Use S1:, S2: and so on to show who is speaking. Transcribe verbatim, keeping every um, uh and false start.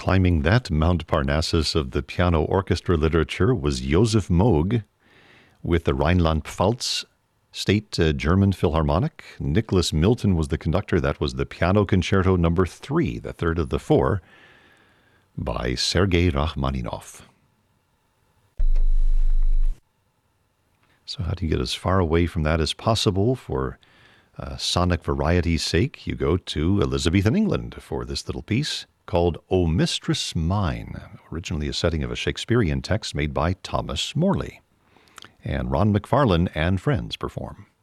S1: climbing that Mount Parnassus of the piano orchestra literature was Josef Moog with the Rhineland-Pfalz State uh, German Philharmonic. Nicholas Milton was the conductor. That was the Piano Concerto number three, the third of the four, by Sergei Rachmaninoff. So how do you get as far away from that as possible for uh, sonic variety's sake? You go to Elizabethan England for this little piece called O Mistress Mine, originally a setting of a Shakespearean text made by Thomas Morley. And Ron McFarlane and friends perform.